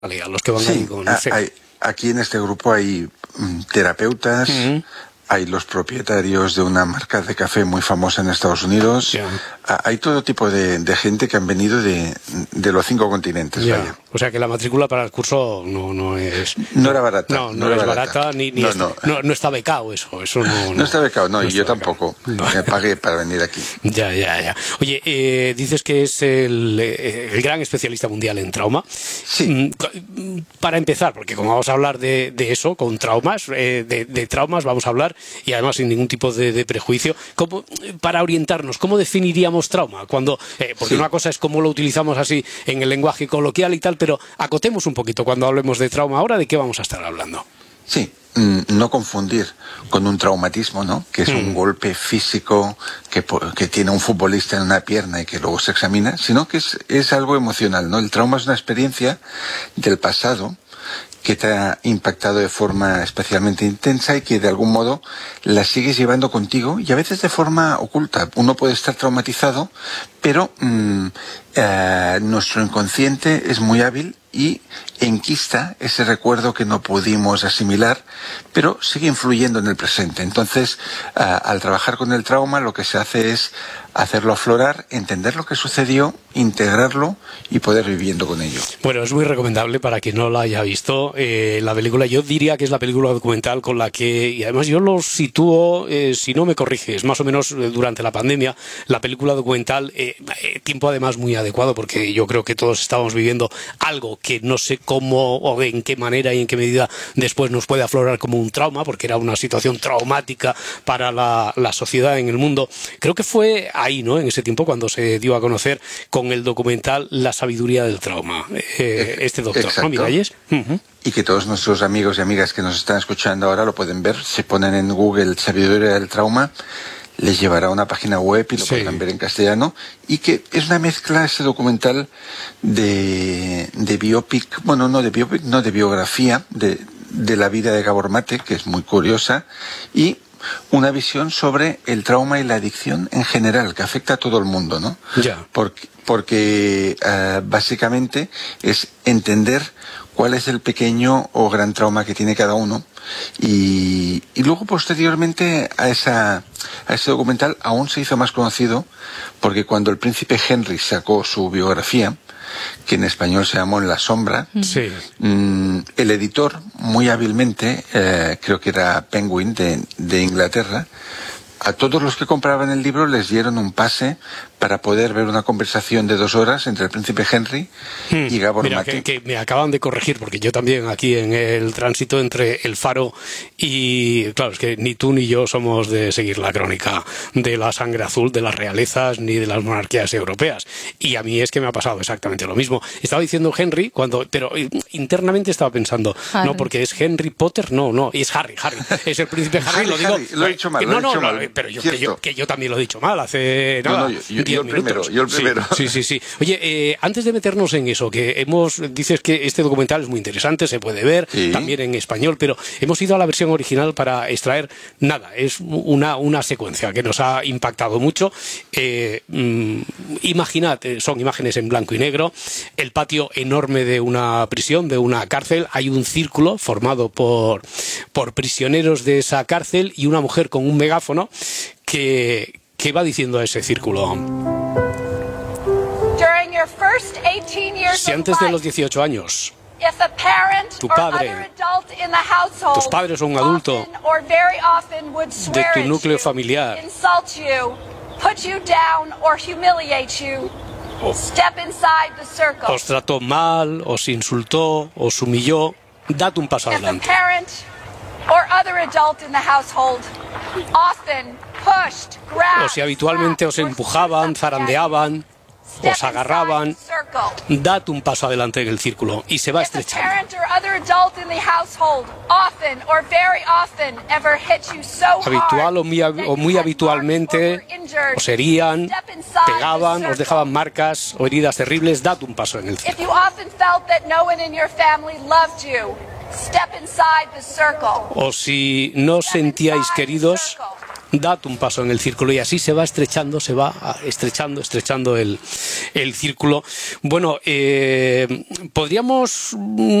Vale, a los que van ahí con... Sí. Aquí en este grupo hay terapeutas, hay los propietarios de una marca de café muy famosa en Estados Unidos, hay todo tipo de gente que han venido de los 5 continentes. Vaya. O sea que la matrícula para el curso no es... No era barata. No es barata, no está becado eso no está becado, no, y yo becado. Tampoco. Me pagué para venir aquí. Ya. Oye, dices que es el gran especialista mundial en trauma. Sí. Para empezar, porque como vamos a hablar de eso, con traumas, de traumas vamos a hablar, y además sin ningún tipo de prejuicio, para orientarnos, ¿cómo definiríamos trauma? Porque una cosa es cómo lo utilizamos así en el lenguaje coloquial y tal, pero acotemos un poquito cuando hablemos de trauma. Ahora, ¿de qué vamos a estar hablando? Sí, no confundir con un traumatismo, ¿no? Que es un golpe físico que tiene un futbolista en una pierna y que luego se examina, sino que es algo emocional, ¿no? El trauma es una experiencia del pasado que te ha impactado de forma especialmente intensa y que de algún modo la sigues llevando contigo, y a veces de forma oculta. Uno puede estar traumatizado, pero nuestro inconsciente es muy hábil y enquista ese recuerdo que no pudimos asimilar, pero sigue influyendo en el presente. Entonces, al trabajar con el trauma, lo que se hace es hacerlo aflorar, entender lo que sucedió, integrarlo y poder ir viviendo con ello. Bueno, es muy recomendable para quien no la haya visto. La película, yo diría que es la película documental con la que, y además yo lo sitúo, si no me corriges, más o menos durante la pandemia, la película documental, tiempo además muy adecuado, porque yo creo que todos estábamos viviendo algo que no sé cómo o en qué manera y en qué medida después nos puede aflorar como un trauma, porque era una situación traumática para la sociedad en el mundo. Creo que fue ahí, ¿no?, en ese tiempo cuando se dio a conocer con el documental La sabiduría del trauma, este doctor. Exacto. ¿No, Miralles? Y que todos nuestros amigos y amigas que nos están escuchando ahora lo pueden ver. Se ponen en Google Sabiduría del Trauma, les llevará a una página web y lo podrán ver en castellano, y que es una mezcla, ese documental, de biopic, bueno, no de biopic, no, de biografía de la vida de Gabor Mate, que es muy curiosa, y una visión sobre el trauma y la adicción en general, que afecta a todo el mundo, ¿no? Ya. Porque básicamente es entender cuál es el pequeño o gran trauma que tiene cada uno, y luego posteriormente a ese documental aún se hizo más conocido, porque cuando el príncipe Henry sacó su biografía, que en español se llamó En la sombra, el editor muy hábilmente, creo que era Penguin de Inglaterra, a todos los que compraban el libro les dieron un pase para poder ver una conversación de 2 horas entre el príncipe Henry y Gabor Mate. Que me acaban de corregir, porque yo también aquí en el tránsito entre El Faro y... Claro, es que ni tú ni yo somos de seguir la crónica de la sangre azul, de las realezas, ni de las monarquías europeas. Y a mí es que me ha pasado exactamente lo mismo. Estaba diciendo Henry, pero internamente estaba pensando, Harry. No, porque es Henry Potter, no, es Harry. Es el príncipe Harry, lo digo... Lo he dicho mal, pero yo también lo he dicho mal hace nada. Yo el primero. Sí. Oye, antes de meternos en eso, dices que este documental es muy interesante, se puede ver también en español, pero hemos ido a la versión original para extraer nada, es una secuencia que nos ha impactado mucho. Imaginad, son imágenes en blanco y negro, el patio enorme de una prisión, de una cárcel, hay un círculo formado por prisioneros de esa cárcel y una mujer con un megáfono que va diciendo a ese círculo: si antes de los 18 años tu padre, tus padres o un adulto de tu núcleo familiar os trató mal, os insultó, os humilló, dad un paso adelante. O si habitualmente os empujaban, zarandeaban, os agarraban, dad un paso adelante en el círculo y se va estrechando. Habitual o muy habitualmente os herían, pegaban, os dejaban marcas o heridas terribles, dad un paso en el círculo. O si no os sentíais queridos, dad un paso en el círculo, y así se va estrechando el círculo. Bueno, podríamos